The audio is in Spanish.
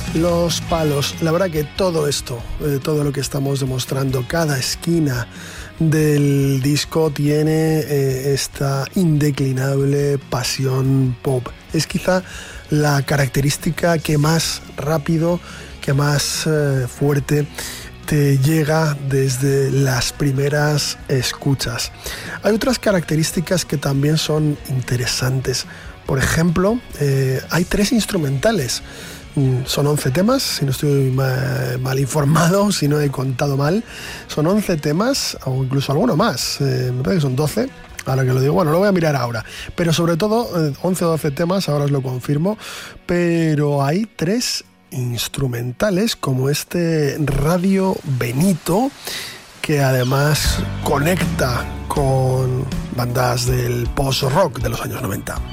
los palos. La verdad que todo esto, todo lo que estamos demostrando, cada esquina del disco tiene esta indeclinable pasión pop. Es quizá la característica que más rápido, que más fuerte te llega desde las primeras escuchas. Hay otras características que también son interesantes. Por ejemplo, hay 3 instrumentales. Son 11 temas, si no estoy mal informado, si no he contado mal. Son 11 temas, o incluso alguno más. Me parece que son 12. Ahora que lo digo, bueno, lo voy a mirar ahora. Pero sobre todo, 11 o 12 temas, ahora os lo confirmo. Pero hay 3 instrumentales, como este Radio Benito, que además conecta con bandas del post-rock de los años 90.